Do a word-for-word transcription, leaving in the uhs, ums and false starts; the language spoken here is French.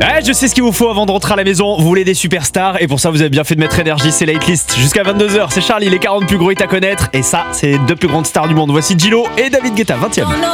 Ouais, je sais ce qu'il vous faut avant de rentrer à la maison. Vous voulez des superstars et pour ça vous avez bien fait de mettre Énergie, c'est Lightlist. Jusqu'à vingt-deux heures, c'est Charlie, les quarante plus gros hits à connaître. Et ça, c'est les deux plus grandes stars du monde. Voici Gillo et David Guetta, vingtième.